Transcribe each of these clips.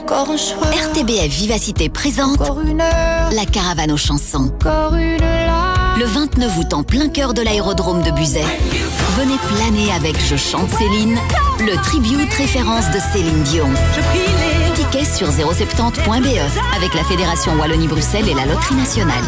Encore un choix. RTBF Vivacité présente Encore une heure. la caravane aux chansons. Encore une larme. Le 29 août en plein cœur de l'aérodrome de Buzet. Venez planer avec Je chante Céline, le tribute référence de Céline Dion. Tickets sur 070.be avec la Fédération Wallonie-Bruxelles et la Loterie Nationale.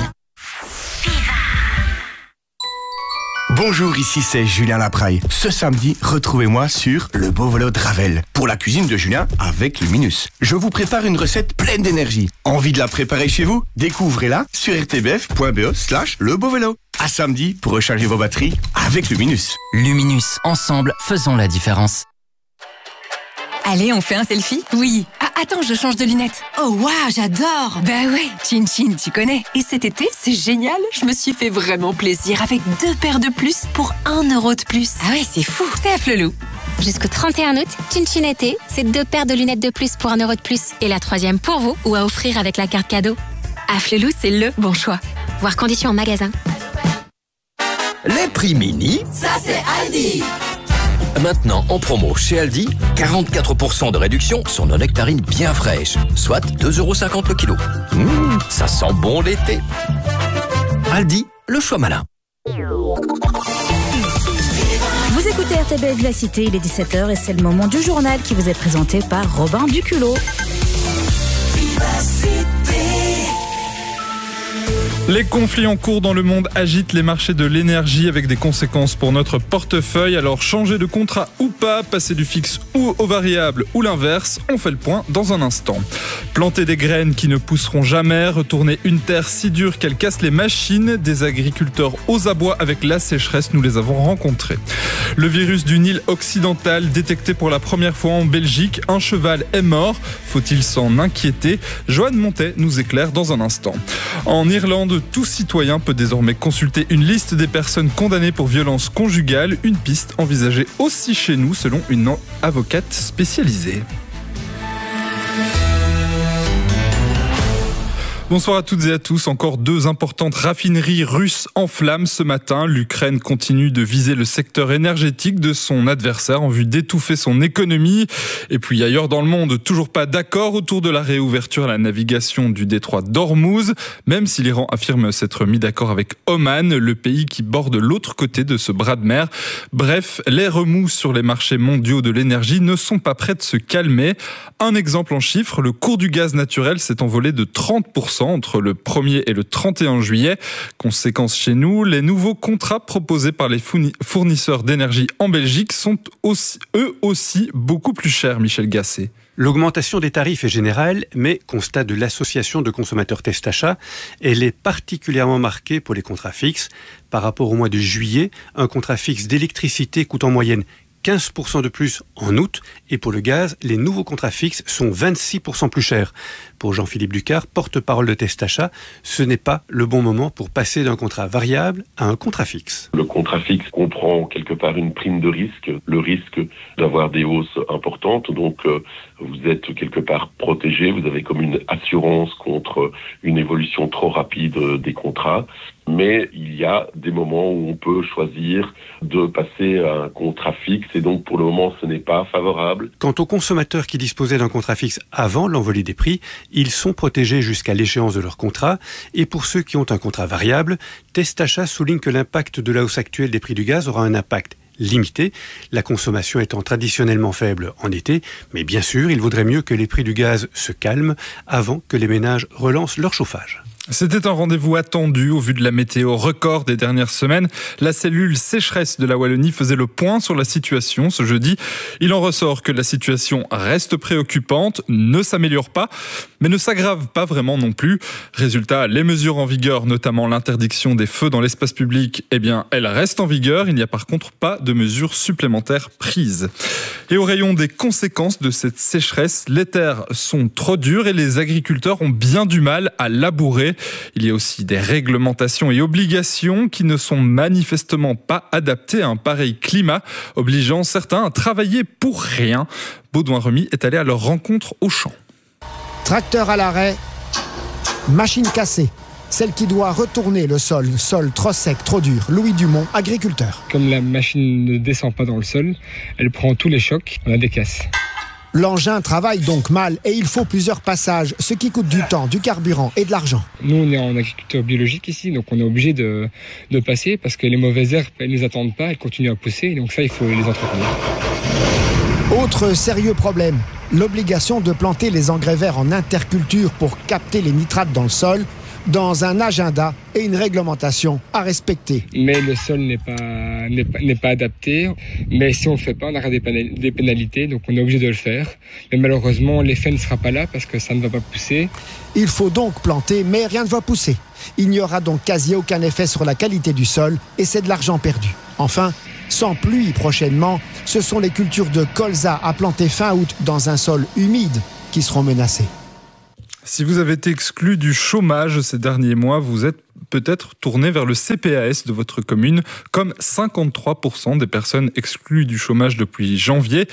Bonjour, ici c'est Julien Lapraille. Ce samedi, retrouvez-moi sur Le Beau Vélo de Ravel pour la cuisine de Julien avec Luminus. Je vous prépare une recette pleine d'énergie. Envie de la préparer chez vous? Découvrez-la sur rtbf.be/lebeauvélo. À samedi pour recharger vos batteries avec Luminus. Luminus, ensemble, faisons la différence. Allez, on fait un selfie? Oui. Ah, attends, je change de lunettes. Oh, waouh, j'adore. Bah ouais, Chin Chin, tu connais. Et cet été, c'est génial. Je me suis fait vraiment plaisir avec 2 paires de plus pour 1 euro de plus. Ah ouais, c'est fou. C'est à Flelou. Jusqu'au 31 août, Chin Chin été, c'est 2 paires de lunettes de plus pour 1 euro de plus. Et la 3e pour vous ou à offrir avec la carte cadeau. À Flelou, c'est le bon choix. Voir conditions en magasin. Les prix mini, Ça, c'est Aldi. maintenant en promo chez Aldi, 44% de réduction sur nos nectarines bien fraîches, soit 2,50 € le kilo. Ça sent bon l'été. Aldi, le choix malin. Vous écoutez RTBF Vivacité, il est 17h et c'est le moment du journal qui vous est présenté par Robin Duculot. Les conflits en cours dans le monde agitent les marchés de l'énergie avec des conséquences pour notre portefeuille. Alors changer de contrat ou pas, passer du fixe ou au variable ou l'inverse, on fait le point dans un instant. Planter des graines qui ne pousseront jamais, retourner une terre si dure qu'elle casse les machines, des agriculteurs aux abois avec la sécheresse, nous les avons rencontrés. Le virus du Nil occidental détecté pour la première fois en Belgique, un cheval est mort, faut-il s'en inquiéter? Joanne Montet nous éclaire dans un instant. En Irlande, tout citoyen peut désormais consulter une liste des personnes condamnées pour violence conjugale, une piste envisagée aussi chez nous selon une avocate spécialisée. Bonsoir à toutes et à tous. Encore 2 importantes raffineries russes en flammes ce matin. L'Ukraine continue de viser le secteur énergétique de son adversaire en vue d'étouffer son économie. Et puis ailleurs dans le monde, toujours pas d'accord autour de la réouverture à la navigation du détroit d'Ormuz, même si l'Iran affirme s'être mis d'accord avec Oman, le pays qui borde l'autre côté de ce bras de mer. Bref, les remous sur les marchés mondiaux de l'énergie ne sont pas prêts de se calmer. Un exemple en chiffres, le cours du gaz naturel s'est envolé de 30% entre le 1er et le 31 juillet. Conséquence chez nous, les nouveaux contrats proposés par les fournisseurs d'énergie en Belgique sont eux aussi beaucoup plus chers, Michel Gasset. L'augmentation des tarifs est générale, mais constat de l'association de consommateurs Testachat, elle est particulièrement marquée pour les contrats fixes. Par rapport au mois de juillet, un contrat fixe d'électricité coûte en moyenne 15% de plus en août, et pour le gaz, les nouveaux contrats fixes sont 26% plus chers. Pour Jean-Philippe Ducard, porte-parole de Testachat, ce n'est pas le bon moment pour passer d'un contrat variable à un contrat fixe. Le contrat fixe comprend quelque part une prime de risque, le risque d'avoir des hausses importantes, donc vous êtes quelque part protégé, vous avez comme une assurance contre une évolution trop rapide des contrats. Mais il y a des moments où on peut choisir de passer à un contrat fixe et donc pour le moment ce n'est pas favorable. Quant aux consommateurs qui disposaient d'un contrat fixe avant l'envolée des prix, ils sont protégés jusqu'à l'échéance de leur contrat. Et pour ceux qui ont un contrat variable, Testachat souligne que l'impact de la hausse actuelle des prix du gaz aura un impact limité, la consommation étant traditionnellement faible en été, mais bien sûr, il vaudrait mieux que les prix du gaz se calment avant que les ménages relancent leur chauffage. C'était un rendez-vous attendu au vu de la météo record des dernières semaines. La cellule sécheresse de la Wallonie faisait le point sur la situation ce jeudi. Il en ressort que la situation reste préoccupante, ne s'améliore pas, mais ne s'aggrave pas vraiment non plus. Résultat, les mesures en vigueur, notamment l'interdiction des feux dans l'espace public, elles restent en vigueur. Il n'y a par contre pas de mesures supplémentaires prises. Et au rayon des conséquences de cette sécheresse, les terres sont trop dures et les agriculteurs ont bien du mal à labourer. Il y a aussi des réglementations et obligations qui ne sont manifestement pas adaptées à un pareil climat, obligeant certains à travailler pour rien. Baudouin Remy est allé à leur rencontre au champ. Tracteur à l'arrêt, machine cassée. Celle qui doit retourner le sol trop sec, trop dur. Louis Dumont, agriculteur. Comme la machine ne descend pas dans le sol, elle prend tous les chocs, on a des casses. L'engin travaille donc mal et il faut plusieurs passages, ce qui coûte du temps, du carburant et de l'argent. Nous, on est en agriculture biologique ici, donc on est obligé de passer parce que les mauvaises herbes, elles ne nous attendent pas, elles continuent à pousser, donc ça, il faut les entretenir. Autre sérieux problème, l'obligation de planter les engrais verts en interculture pour capter les nitrates dans le sol, dans un agenda et une réglementation à respecter. Mais le sol n'est pas adapté. Mais si on ne le fait pas, on aura des pénalités, donc on est obligé de le faire. Mais malheureusement, l'effet ne sera pas là parce que ça ne va pas pousser. Il faut donc planter, mais rien ne va pousser. Il n'y aura donc quasi aucun effet sur la qualité du sol et c'est de l'argent perdu. Enfin, sans pluie prochainement, ce sont les cultures de colza à planter fin août dans un sol humide qui seront menacées. Si vous avez été exclu du chômage ces derniers mois, vous êtes peut-être tourné vers le CPAS de votre commune, comme 53% des personnes exclues du chômage depuis janvier.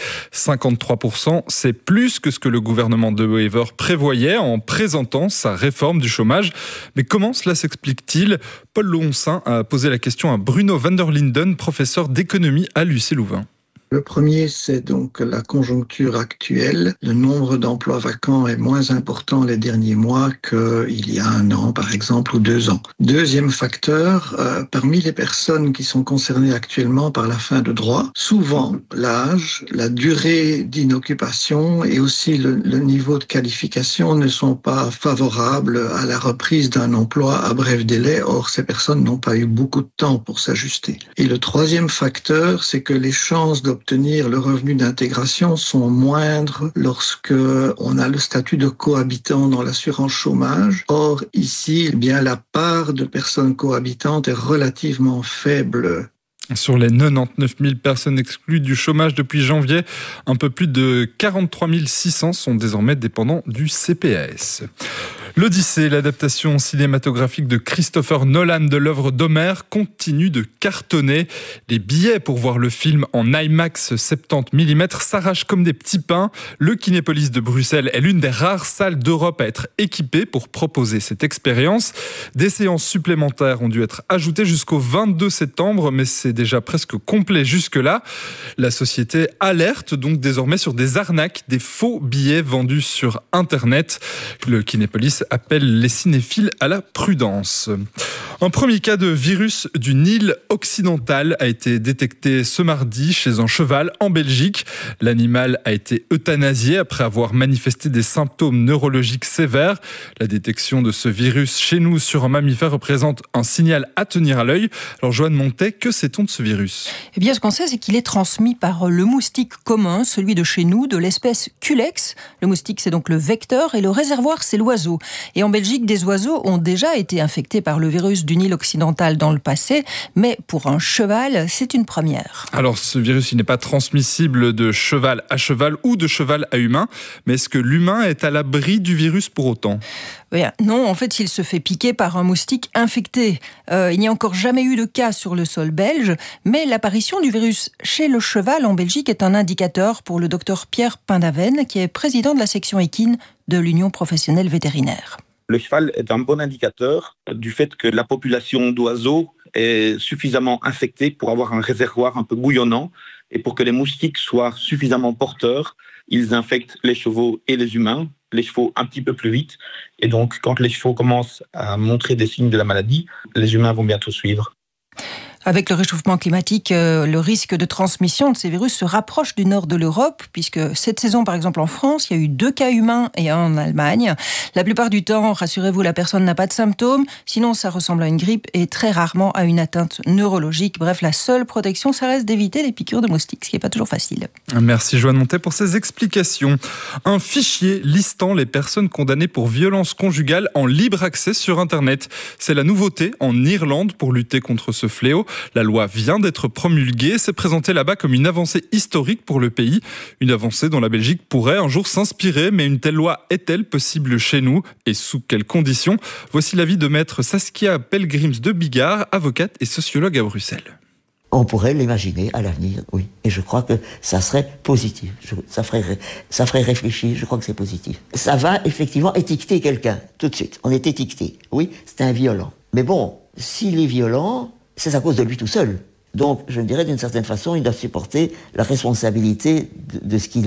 53%, c'est plus que ce que le gouvernement de Wever prévoyait en présentant sa réforme du chômage. Mais comment cela s'explique-t-il ? Paul Loncin a posé la question à Bruno van der Linden, professeur d'économie à l'UC Louvain. Le premier, c'est donc la conjoncture actuelle. Le nombre d'emplois vacants est moins important les derniers mois qu'il y a 1 an, par exemple, ou 2 ans. Deuxième facteur, parmi les personnes qui sont concernées actuellement par la fin de droit, souvent l'âge, la durée d'inoccupation et aussi le niveau de qualification ne sont pas favorables à la reprise d'un emploi à bref délai. Or, ces personnes n'ont pas eu beaucoup de temps pour s'ajuster. Et le troisième facteur, c'est que les chances d'obtenir le revenu d'intégration sont moindres lorsque on a le statut de cohabitant dans l'assurance chômage. Or, ici, eh bien, la part de personnes cohabitantes est relativement faible. Sur les 99 000 personnes exclues du chômage depuis janvier, un peu plus de 43 600 sont désormais dépendants du CPAS. L'Odyssée, l'adaptation cinématographique de Christopher Nolan de l'œuvre d'Homère, continue de cartonner. Les billets pour voir le film en IMAX 70 mm s'arrachent comme des petits pains. Le Kinépolis de Bruxelles est l'une des rares salles d'Europe à être équipée pour proposer cette expérience. Des séances supplémentaires ont dû être ajoutées jusqu'au 22 septembre, mais c'est déjà presque complet jusque-là. La société alerte donc désormais sur des arnaques, des faux billets vendus sur Internet. Le Kinépolis appelle les cinéphiles à la prudence. Un premier cas de virus du Nil occidental a été détecté ce mardi chez un cheval en Belgique. L'animal a été euthanasié après avoir manifesté des symptômes neurologiques sévères. La détection de ce virus chez nous sur un mammifère représente un signal à tenir à l'œil. Alors Joanne Montet, que sait-on de ce virus ? Eh bien, ce qu'on sait, c'est qu'il est transmis par le moustique commun, celui de chez nous, de l'espèce Culex. Le moustique, c'est donc le vecteur et le réservoir, c'est l'oiseau. Et en Belgique, des oiseaux ont déjà été infectés par le virus du Nil occidental dans le passé, mais pour un cheval, c'est une première. Alors, ce virus, il n'est pas transmissible de cheval à cheval ou de cheval à humain, mais est-ce que l'humain est à l'abri du virus pour autant ? Non, en fait, il se fait piquer par un moustique infecté. Il n'y a encore jamais eu de cas sur le sol belge, mais l'apparition du virus chez le cheval en Belgique est un indicateur pour le docteur Pierre Pindaven, qui est président de la section équine de l'Union professionnelle vétérinaire. Le cheval est un bon indicateur du fait que la population d'oiseaux est suffisamment infectée pour avoir un réservoir un peu bouillonnant et pour que les moustiques soient suffisamment porteurs, ils infectent les chevaux et les humains, les chevaux un petit peu plus vite. Et donc, quand les chevaux commencent à montrer des signes de la maladie, les humains vont bientôt suivre. Avec le réchauffement climatique, le risque de transmission de ces virus se rapproche du nord de l'Europe, puisque cette saison, par exemple en France, il y a eu 2 cas humains et 1 en Allemagne. La plupart du temps, rassurez-vous, la personne n'a pas de symptômes, sinon ça ressemble à une grippe et très rarement à une atteinte neurologique. Bref, la seule protection, ça reste d'éviter les piqûres de moustiques, ce qui n'est pas toujours facile. Merci Joanne Montet pour ces explications. Un fichier listant les personnes condamnées pour violence conjugale en libre accès sur Internet. C'est la nouveauté en Irlande pour lutter contre ce fléau. La loi vient d'être promulguée, c'est présenté là-bas comme une avancée historique pour le pays. Une avancée dont la Belgique pourrait un jour s'inspirer, mais une telle loi est-elle possible chez nous et sous quelles conditions ? Voici l'avis de maître Saskia Pelgrims de Bigard, avocate et sociologue à Bruxelles. On pourrait l'imaginer à l'avenir, oui. Et je crois que ça serait positif. Ça ferait réfléchir, je crois que c'est positif. Ça va effectivement étiqueter quelqu'un, tout de suite. On est étiqueté. Oui, c'est un violent. Mais bon, s'il est violent, c'est à cause de lui tout seul. Donc, je dirais d'une certaine façon, il doit supporter la responsabilité de ce qu'il est.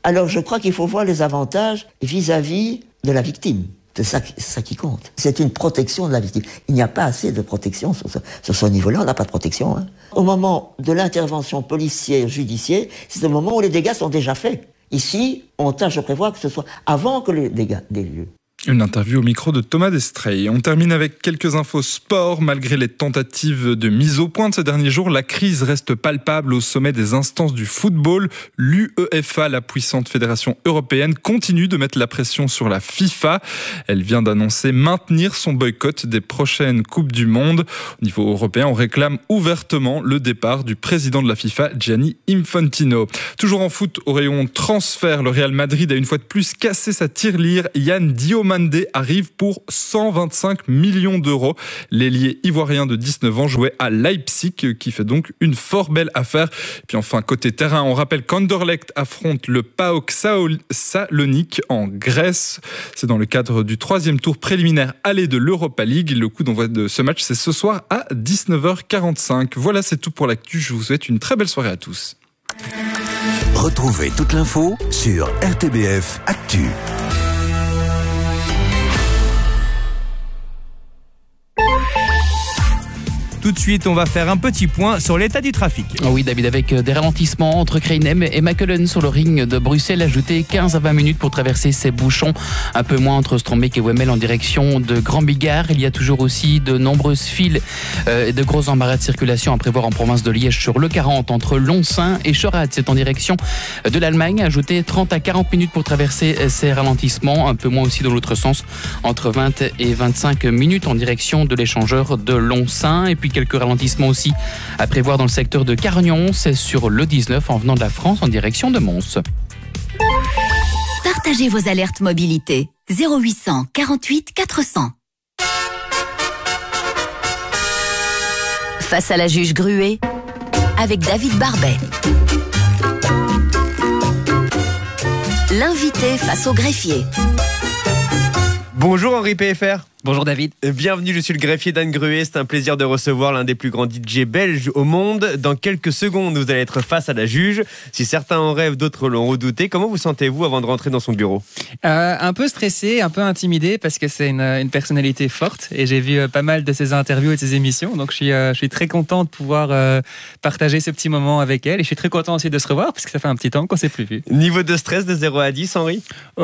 Alors je crois qu'il faut voir les avantages vis-à-vis de la victime. C'est ça qui compte. C'est une protection de la victime. Il n'y a pas assez de protection sur ce niveau-là. On n'a pas de protection. Hein. Au moment de l'intervention policière, judiciaire, c'est le moment où les dégâts sont déjà faits. Ici, on tâche de prévoir que ce soit avant que les dégâts aient lieu. Une interview au micro de Thomas Destrey. On termine avec quelques infos sport. Malgré les tentatives de mise au point de ces derniers jours, la crise reste palpable au sommet des instances du football. L'UEFA, la puissante fédération européenne, continue de mettre la pression sur la FIFA. Elle vient d'annoncer maintenir son boycott des prochaines Coupes du Monde. Au niveau européen, on réclame ouvertement le départ du président de la FIFA, Gianni Infantino. Toujours en foot, au rayon transfert, le Real Madrid a une fois de plus cassé sa tirelire. Yann Diomandé arrive pour 125 millions d'euros. L'ailier ivoirien de 19 ans jouait à Leipzig, qui fait donc une fort belle affaire. Et puis enfin, côté terrain, on rappelle qu'Anderlecht affronte le PAOK Salonique en Grèce. C'est dans le cadre du 3e tour préliminaire aller de l'Europa League. Le coup d'envoi de ce match, c'est ce soir à 19h45. Voilà, c'est tout pour l'actu. Je vous souhaite une très belle soirée à tous. Retrouvez toute l'info sur RTBF Actu. Tout de suite, on va faire un petit point sur l'état du trafic. Oui, David, avec des ralentissements entre Kreinem et Makelen sur le ring de Bruxelles, ajouté 15 à 20 minutes pour traverser ces bouchons. Un peu moins entre Strombeek et Wemmel en direction de Grand Bigard. Il y a toujours aussi de nombreuses files et de gros embarras de circulation à prévoir en province de Liège sur le 40 entre Lonsin et Schorad. C'est en direction de l'Allemagne, ajouté 30 à 40 minutes pour traverser ces ralentissements. Un peu moins aussi dans l'autre sens, entre 20 et 25 minutes en direction de l'échangeur de Lonsin. Et puis quelques ralentissements aussi à prévoir dans le secteur de Carignon. C'est sur le 19 en venant de la France en direction de Mons. Partagez vos alertes mobilité. 0800 48 400. Face à la juge Gruet, avec David Barbet. L'invité face au greffier. Bonjour Henri PFR. Bonjour David. Bienvenue, je suis le greffier d'Anne Gruet. C'est un plaisir de recevoir l'un des plus grands DJ belges au monde. Dans quelques secondes, vous allez être face à la juge. Si certains en rêvent, d'autres l'ont redouté. Comment vous sentez-vous avant de rentrer dans son bureau ? Un peu stressé, un peu intimidé parce que c'est une personnalité forte et j'ai vu pas mal de ses interviews et de ses émissions. Donc je suis très content de pouvoir partager ce petit moment avec elle et je suis très content aussi de se revoir parce que ça fait un petit temps qu'on ne s'est plus vu. Niveau de stress de 0 à 10, Henri ?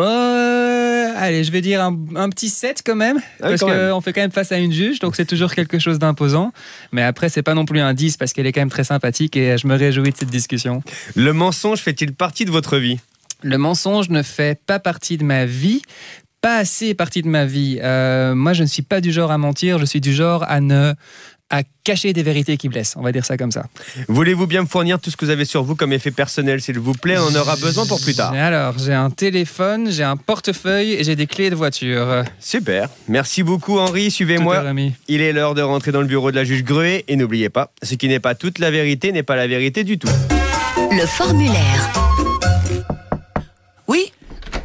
Allez, je vais dire un petit 7 quand même. Parce qu'on fait quand même face à une juge, donc c'est toujours quelque chose d'imposant. Mais après, c'est pas non plus un 10 parce qu'elle est quand même très sympathique et je me réjouis de cette discussion. Le mensonge fait-il partie de votre vie ? Le mensonge ne fait pas partie de ma vie. Pas assez partie de ma vie. Moi, je ne suis pas du genre à mentir, je suis du genre à cacher des vérités qui blessent. On va dire ça comme ça. Voulez-vous bien me fournir tout ce que vous avez sur vous comme effet personnel, s'il vous plaît ? On en aura besoin pour plus tard. Alors, j'ai un téléphone, j'ai un portefeuille et j'ai des clés de voiture. Super. Merci beaucoup, Henri. Suivez-moi. Il est l'heure de rentrer dans le bureau de la juge Gruet. Et n'oubliez pas, ce qui n'est pas toute la vérité n'est pas la vérité du tout. Le formulaire. Oui ?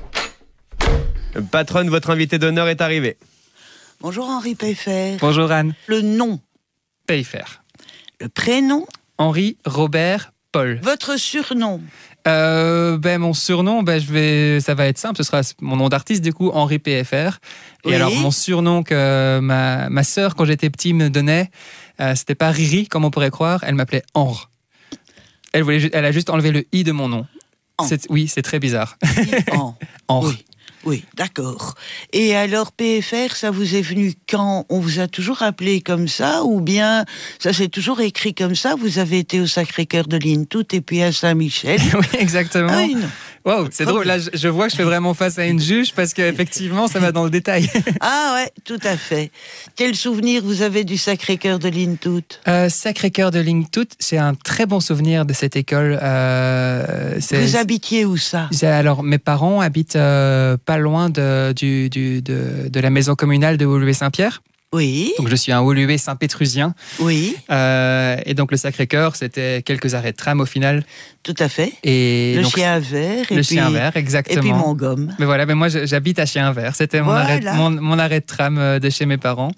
Patronne, votre invité d'honneur est arrivé. Bonjour Henri Payfer. Bonjour Anne. Le nom ? Payfer. Le prénom ? Henri Robert Paul. Votre surnom ? Mon surnom, ça va être simple, ce sera mon nom d'artiste du coup, Henri PFR. Et alors mon surnom que ma sœur quand j'étais petit me donnait, c'était pas Riri comme on pourrait croire, elle m'appelait Henri. Elle a juste enlevé le i de mon nom. Oui, c'est très bizarre. Henri. Oui, d'accord. Et alors, PFR, ça vous est venu quand ? On vous a toujours appelé comme ça ou bien ça s'est toujours écrit comme ça ? Vous avez été au Sacré-Cœur de Lintout et puis à Saint-Michel. Oui, exactement. Ah oui, non. Wow, c'est drôle. Là, je vois que je fais vraiment face à une juge parce qu'effectivement, ça va dans le détail. Ah ouais, tout à fait. Quel souvenir vous avez du Sacré-Cœur de Lintout ? Sacré-Cœur de Lintout, c'est un très bon souvenir de cette école. Vous habitiez où ça ? Alors, mes parents habitent pas loin de la maison communale de Woluwe-Saint-Pierre. Oui. Donc je suis un Woluwe Saint-Pétrusien. Oui. Et donc le Sacré-Cœur, c'était quelques arrêts de tram au final. Tout à fait. Et le donc, chien vert. Le chien vert, exactement. Et puis mon gomme. Mais voilà, mais moi j'habite à Chien Vert. C'était mon arrêt de tram de chez mes parents.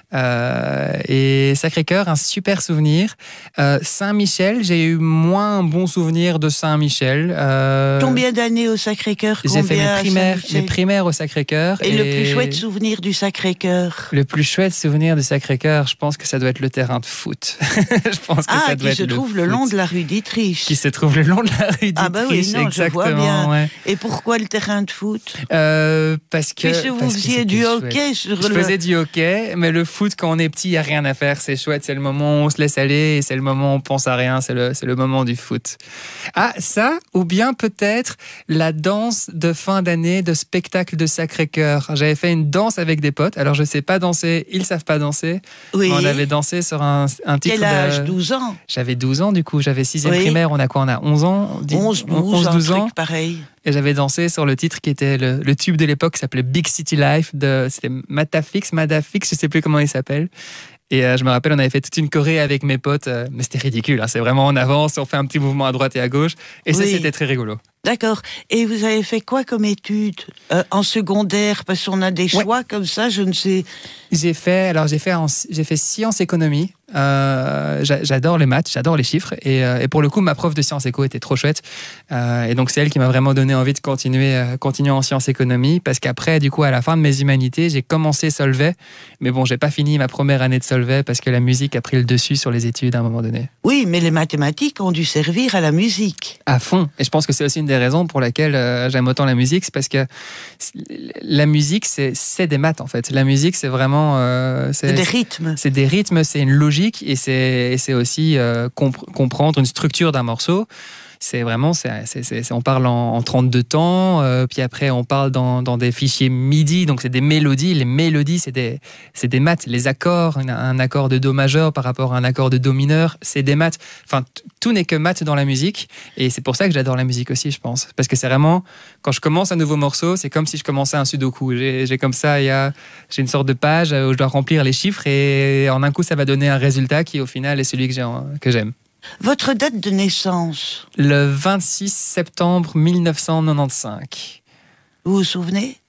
Et Sacré-Cœur, un super souvenir. Saint-Michel, j'ai eu moins un bon souvenir de Saint-Michel. Combien d'années au Sacré-Cœur? J'ai fait mes primaires au Sacré-Cœur. Et le plus chouette souvenir du Sacré-Cœur? Le plus chouette souvenir du Sacré-Cœur, je pense que ça doit être le terrain de foot. Je pense que ça doit qui se trouve le long de la rue d'Ittrich. Qui se trouve le long de la rue d'Ittrich, ah bah oui, non, exactement. Je vois bien. Ouais. Et pourquoi le terrain de foot? Parce que vous faisiez du hockey Je faisais du hockey, mais le foot, quand on est petit, il n'y a rien à faire. C'est chouette, c'est le moment où on se laisse aller et c'est le moment où on pense à rien. C'est le moment du foot. Ah, ça, ou bien peut-être la danse de fin d'année de spectacle de Sacré-Cœur. J'avais fait une danse avec des potes. Alors, je ne sais pas danser, ils ne savent pas danser. Oui. On avait dansé sur un titre. Quel âge? 12 ans? J'avais 12 ans, du coup. J'avais 6e primaire. On a quoi? On a 11 ans? 12 ans. Pareil. Et j'avais dansé sur le titre qui était le tube de l'époque, qui s'appelait Big City Life. C'était Madafix, je sais plus comment il s'appelle. Et je me rappelle, on avait fait toute une choré avec mes potes, mais c'était ridicule. C'est vraiment on avance, on fait un petit mouvement à droite et à gauche. Et ça, c'était très rigolo. D'accord. Et vous avez fait quoi comme études en secondaire? Parce qu'on a des choix comme ça, je ne sais. J'ai fait sciences économie. J'adore les maths, j'adore les chiffres. Et pour le coup, ma prof de sciences éco était trop chouette. Et donc, c'est elle qui m'a vraiment donné envie de continuer en sciences économie. Parce qu'après, du coup, à la fin de mes humanités, j'ai commencé Solvay. Mais bon, j'ai pas fini ma première année de Solvay parce que la musique a pris le dessus sur les études à un moment donné. Oui, mais les mathématiques ont dû servir à la musique. À fond. Et je pense que c'est aussi une des raisons pour laquelle j'aime autant la musique. C'est parce que la musique, c'est des maths, en fait. La musique, c'est vraiment... c'est des rythmes. C'est des rythmes, c'est une logique et c'est aussi comprendre une structure d'un morceau. C'est vraiment, on parle en 32 temps, puis après on parle dans des fichiers MIDI, donc c'est des mélodies. Les mélodies, c'est des maths. Les accords, un accord de Do majeur par rapport à un accord de Do mineur, c'est des maths. Enfin, tout n'est que maths dans la musique, et c'est pour ça que j'adore la musique aussi, je pense. Parce que c'est vraiment, quand je commence un nouveau morceau, c'est comme si je commençais un sudoku. J'ai comme ça, j'ai une sorte de page où je dois remplir les chiffres, et en un coup, ça va donner un résultat qui, au final, est celui que j'aime. Votre date de naissance? Le 26 septembre 1995. Vous vous souvenez?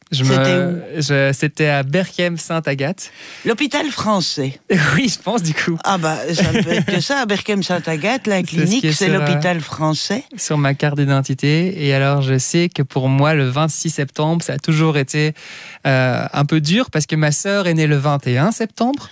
C'était à Berchem-Sainte-Agathe. L'hôpital français. Oui, je pense du coup. Ah bah, ça ne peut être que ça. À Berchem-Sainte-Agathe, la clinique, c'est l'hôpital français. Sur ma carte d'identité. Et alors, je sais que pour moi, le 26 septembre, ça a toujours été un peu dur parce que ma sœur est née le 21 septembre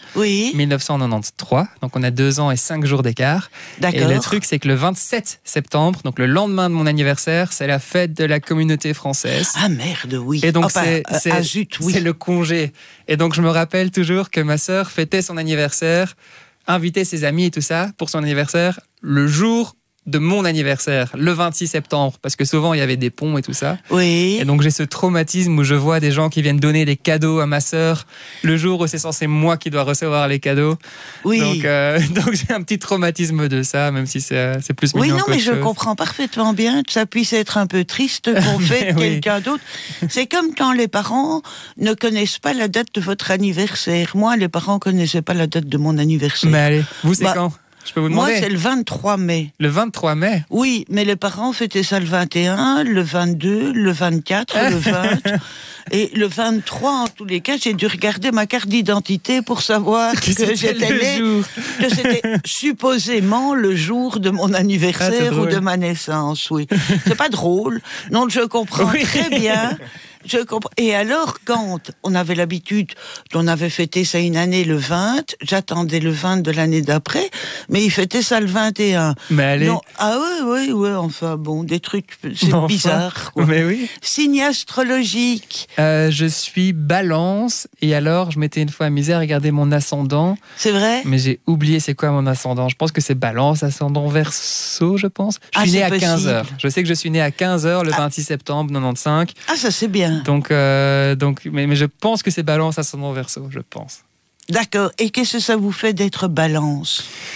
1993. Donc, on a 2 ans et 5 jours d'écart. D'accord. Et le truc, c'est que le 27 septembre, donc le lendemain de mon anniversaire, c'est la fête de la communauté française. Ah merde, oui. Et donc, oui. C'est le congé. Et donc, je me rappelle toujours que ma sœur fêtait son anniversaire, invitait ses amis et tout ça pour son anniversaire le jour de mon anniversaire, le 26 septembre, parce que souvent il y avait des ponts et tout ça. Oui. Et donc j'ai ce traumatisme où je vois des gens qui viennent donner des cadeaux à ma sœur le jour où c'est censé moi qui dois recevoir les cadeaux. Oui. Donc j'ai un petit traumatisme de ça, même si c'est plus mignon. Oui, non, mais je comprends parfaitement bien que ça puisse être un peu triste qu'on fête quelqu'un d'autre. C'est comme quand les parents ne connaissent pas la date de votre anniversaire. Moi, les parents connaissaient pas la date de mon anniversaire. Mais allez, vous c'est quand? Je peux vous demander? Moi, c'est le 23 mai. Le 23 mai? Oui, mais les parents fêtaient ça le 21, le 22, le 24, le 20. Et le 23, en tous les cas, j'ai dû regarder ma carte d'identité pour savoir que j'étais née, que c'était supposément le jour de mon anniversaire ou de ma naissance, oui. C'est pas drôle. Non, je comprends très bien. Je comprends. Et alors, quand on avait l'habitude, on avait fêté ça une année le 20, j'attendais le 20 de l'année d'après, mais ils fêtaient ça le 21. Mais allez. Non, ah oui, enfin bon, des trucs, c'est bizarre. Quoi. Mais oui. Signe astrologique. Je suis Balance, et alors je m'étais une fois amusé à regarder mon ascendant. C'est vrai? Mais j'ai oublié c'est quoi mon ascendant. Je pense que c'est Balance, ascendant Verseau, je pense. Je suis né à 15h. Je sais que je suis né à 15h le 26 septembre 95. Ah, ça c'est bien. Donc mais je pense que c'est Balance ascendant Verseau, je pense. D'accord. Et qu'est-ce que ça vous fait d'être Balance?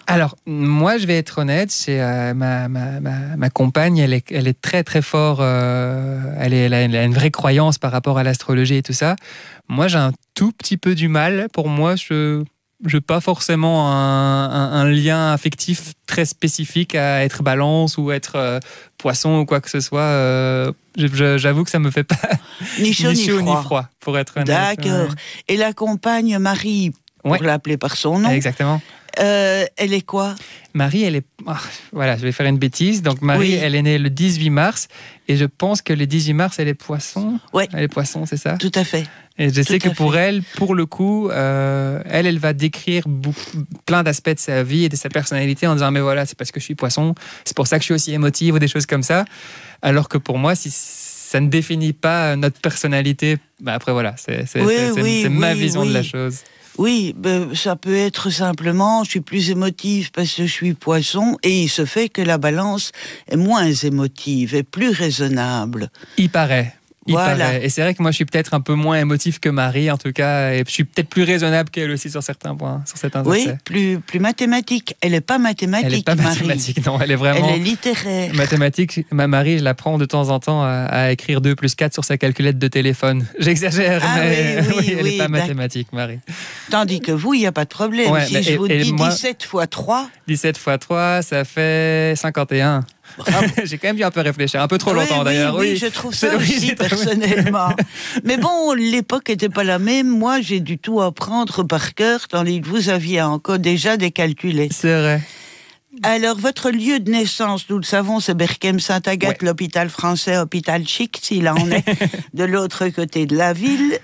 Alors, moi, je vais être honnête, c'est ma compagne, elle est très très fort, elle a une vraie croyance par rapport à l'astrologie et tout ça. Moi, j'ai un tout petit peu du mal. Pour moi, je n'ai pas forcément un lien affectif très spécifique à être balance ou être poisson ou quoi que ce soit. J'avoue que ça me fait pas ni chaud ni froid, pour être honnête. D'accord. Et la compagne Marie, pour l'appeler par son nom. Exactement. Elle est quoi? Marie, elle est... voilà, je vais faire une bêtise. Donc Marie, elle est née le 18 mars. Et je pense que le 18 mars, elle est poisson. Oui. Elle est poisson, c'est ça? Tout à fait. Et je sais que pour elle, pour le coup, elle va décrire plein d'aspects de sa vie et de sa personnalité en disant mais voilà, c'est parce que je suis poisson, c'est pour ça que je suis aussi émotive ou des choses comme ça. Alors que pour moi, si ça ne définit pas notre personnalité, après voilà, c'est ma vision de la chose. Oui, ça peut être simplement, je suis plus émotive parce que je suis poisson, et il se fait que la balance est moins émotive et plus raisonnable. Il paraît. Et c'est vrai que moi, je suis peut-être un peu moins émotif que Marie, en tout cas, et je suis peut-être plus raisonnable qu'elle aussi sur certains points, sur certains aspects. Oui, plus mathématique. Elle n'est pas mathématique, Elle n'est pas mathématique, non, elle est vraiment... Elle est littéraire. Mathématique, ma Marie, je la prends de temps en temps à écrire 2 + 4 sur sa calculette de téléphone. J'exagère, mais elle n'est pas mathématique, Marie. Tandis que vous, il n'y a pas de problème. Si je vous dis 17 x 3... 17 x 3, ça fait 51. J'ai quand même dû un peu réfléchir, un peu trop longtemps d'ailleurs. Oui, je trouve ça aussi personnellement. Mais bon, l'époque n'était pas la même. Moi, j'ai dû tout apprendre par cœur, tandis que vous aviez encore déjà décalculé. C'est vrai. Alors, votre lieu de naissance, nous le savons, c'est Berchem-Sainte-Agathe, l'hôpital français, hôpital chic, s'il en est, de l'autre côté de la ville.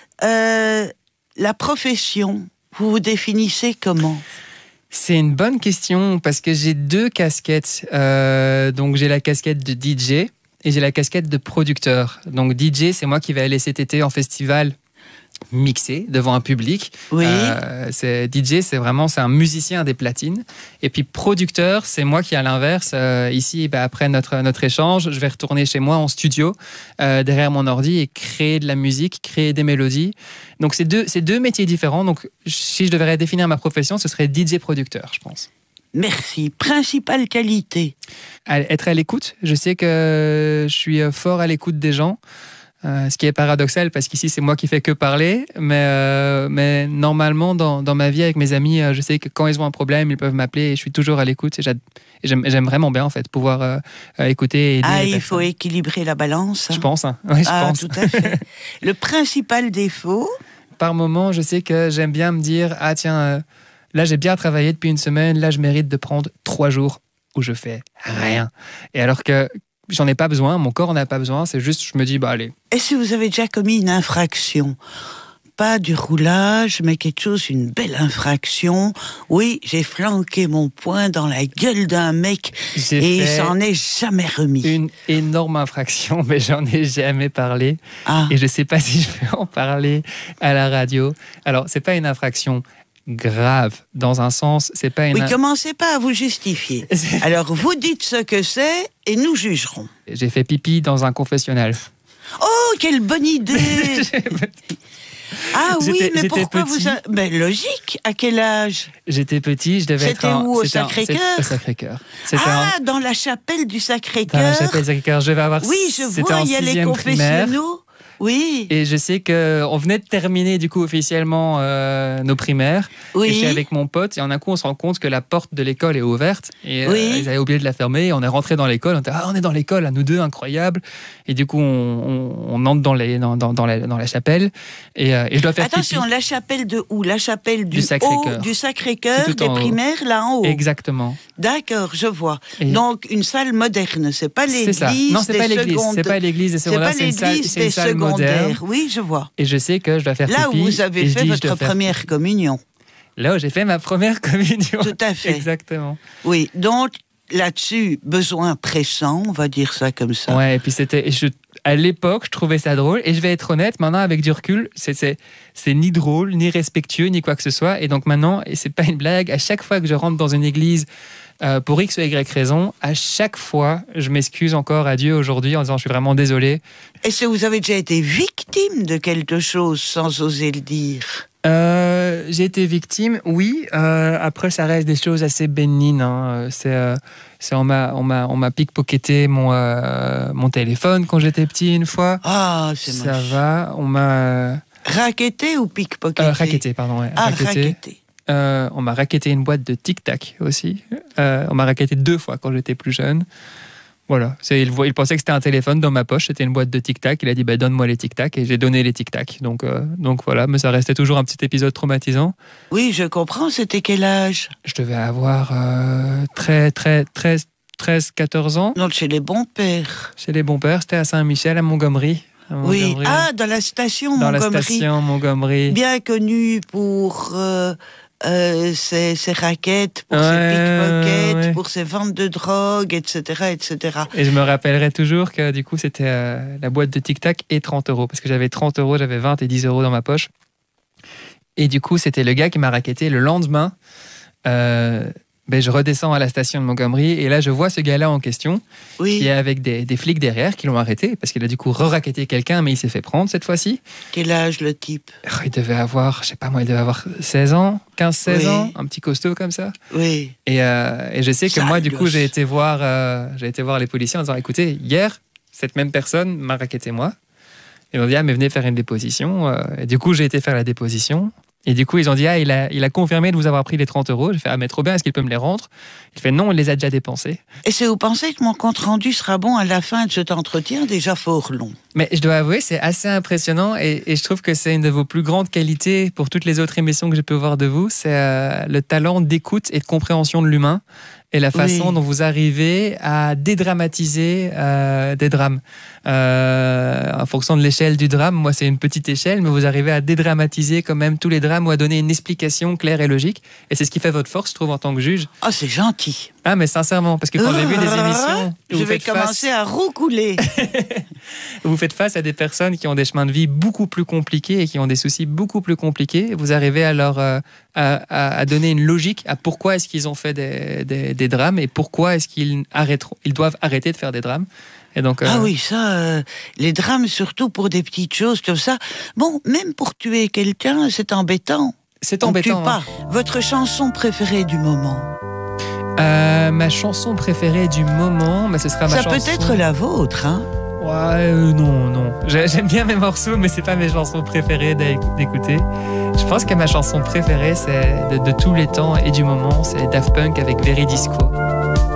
La profession, vous vous définissez comment ? C'est une bonne question parce que j'ai 2 casquettes. Donc j'ai la casquette de DJ et j'ai la casquette de producteur. Donc DJ, c'est moi qui vais aller cet été en festival mixer devant un public. Oui. DJ, c'est un musicien des platines. Et puis producteur, c'est moi qui, à l'inverse, ici, après notre échange, je vais retourner chez moi en studio, derrière mon ordi, et créer de la musique, créer des mélodies. Donc c'est deux métiers différents. Donc si je devrais définir ma profession, ce serait DJ producteur, je pense. Merci. Principale qualité? Être à l'écoute. Je sais que je suis fort à l'écoute des gens. Ce qui est paradoxal parce qu'ici c'est moi qui fais que parler, mais normalement dans ma vie avec mes amis, je sais que quand ils ont un problème, ils peuvent m'appeler et je suis toujours à l'écoute. Et j'aime vraiment bien en fait pouvoir écouter et aider. Il faut équilibrer la balance. Je pense. Hein. Oui, je pense. Tout à fait. Le principal défaut? Par moment, je sais que j'aime bien me dire là j'ai bien travaillé depuis une semaine, là je mérite de prendre 3 jours où je fais rien. Et alors que j'en ai pas besoin, mon corps n'en a pas besoin, c'est juste, je me dis, allez. Est-ce que vous avez déjà commis une infraction? Pas du roulage, mais quelque chose, une belle infraction. Oui, j'ai flanqué mon poing dans la gueule d'un mec et il s'en est jamais remis. Une énorme infraction, mais j'en ai jamais parlé. Et je sais pas si je peux en parler à la radio. Alors, c'est pas une infraction grave, dans un sens, c'est pas une... Oui, commencez pas à vous justifier. Alors, vous dites ce que c'est et nous jugerons. J'ai fait pipi dans un confessionnal. Oh, quelle bonne idée! Mais pourquoi vous... Mais logique, à quel âge? J'étais petit, je devais être... C'était où, au Sacré-Cœur? Au Sacré-Cœur. Dans la chapelle du Sacré-Cœur? Dans la chapelle du Sacré-Cœur, je vais avoir... Oui, je vois, il y a les confessionnaux. Oui. Et je sais qu'on venait de terminer du coup officiellement nos primaires. Oui. Et j'étais avec mon pote et en un coup on se rend compte que la porte de l'école est ouverte et ils avaient oublié de la fermer. Et on est rentré dans l'école. On était on est dans l'école, à nous deux, incroyable. Et du coup on entre dans la chapelle et je dois faire Attention, pipi. La chapelle de où? La chapelle du Sacré-Cœur. Du Sacré-Cœur des primaires là en haut. Exactement. D'accord, je vois. Donc une salle moderne, c'est pas l'église. C'est ça. Non, c'est pas l'église. C'est pas l'église des secondaires. C'est une salle moderne. Oui, je vois. Et je sais que je dois faire là pipi. Là où vous avez fait votre première communion. Là où j'ai fait ma première communion. Tout à fait. Exactement. Oui, donc là-dessus, besoin pressant, on va dire ça comme ça. Ouais, et puis à l'époque, je trouvais ça drôle. Et je vais être honnête, maintenant, avec du recul, c'est ni drôle, ni respectueux, ni quoi que ce soit. Et donc maintenant, et c'est pas une blague, à chaque fois que je rentre dans une église, pour X ou Y raison, à chaque fois, je m'excuse encore à Dieu aujourd'hui en disant je suis vraiment désolé. Est-ce que vous avez déjà été victime de quelque chose sans oser le dire? J'ai été victime, oui. Après, ça reste des choses assez bénignes. Hein. On m'a pickpocketé mon téléphone quand j'étais petit une fois. Ah, c'est moche. Ça va. On m'a... Racketté ou pickpocketé? Racketté, pardon. Ouais. Ah, racketté. On m'a racketté une boîte de Tic Tac aussi. On m'a racketté 2 fois quand j'étais plus jeune. Voilà. Il pensait que c'était un téléphone dans ma poche, c'était une boîte de Tic Tac. Il a dit donne-moi les Tic Tac et j'ai donné les Tic Tac. Donc voilà, mais ça restait toujours un petit épisode traumatisant. Oui, je comprends. C'était quel âge? Je devais avoir 13-14 ans. Non, chez les bons pères. Chez les bons pères, c'était à Saint-Michel, à Montgomery. Oui, dans la station Montgomery. Dans la station Montgomery. Bien connue pour ses raquettes, pour ses pickpockets, pour ses ventes de drogue, etc., etc. Et je me rappellerai toujours que du coup, c'était la boîte de Tic Tac et 30 €. Parce que j'avais 30 €, j'avais 20 et 10 € dans ma poche. Et du coup, c'était le gars qui m'a racketté le lendemain. Je redescends à la station de Montgomery et là je vois ce gars-là en question qui est avec des flics derrière qui l'ont arrêté parce qu'il a du coup re-racketté quelqu'un mais il s'est fait prendre cette fois-ci. Quel âge le type? Il devait avoir, je sais pas moi, il devait avoir 16 ans, 15-16 ans, un petit costaud comme ça. Oui. Et je sais que moi du coup j'ai été voir les policiers en disant écoutez, hier cette même personne m'a racketté moi. Ils m'ont dit mais venez faire une déposition. Et du coup j'ai été faire la déposition. Et du coup, ils ont dit, il a confirmé de vous avoir pris les 30 €. J'ai fait, mais trop bien, est-ce qu'il peut me les rendre? Il fait, non, il les a déjà dépensés. Et c'est vous pensez que mon compte-rendu sera bon à la fin de cet entretien, déjà fort long? Mais je dois avouer, c'est assez impressionnant et je trouve que c'est une de vos plus grandes qualités pour toutes les autres émissions que j'ai pu voir de vous. C'est le talent d'écoute et de compréhension de l'humain et la façon dont vous arrivez à dédramatiser des drames. En fonction de l'échelle du drame, moi c'est une petite échelle, mais vous arrivez à dédramatiser quand même tous les drames ou à donner une explication claire et logique. Et c'est ce qui fait votre force, je trouve, en tant que juge. Ah, c'est gentil. Ah, mais sincèrement, parce que quand j'ai vu des émissions... Je vais commencer à roucouler. Vous faites face à des personnes qui ont des chemins de vie beaucoup plus compliqués et qui ont des soucis beaucoup plus compliqués. Vous arrivez à leur à donner une logique à pourquoi est-ce qu'ils ont fait des drames et pourquoi est-ce qu'ils doivent arrêter de faire des drames. Et donc, Ah oui, ça, les drames, surtout pour des petites choses comme ça. Bon, même pour tuer quelqu'un, c'est embêtant. C'est embêtant. On tue pas. Votre chanson préférée du moment? Ma chanson préférée du moment, mais ce sera ma chanson... Ça peut être la vôtre, hein? Ouais, non. J'aime bien mes morceaux, mais c'est pas mes chansons préférées d'écouter. Je pense que ma chanson préférée, c'est de tous les temps et du moment, c'est Daft Punk avec Veridisco.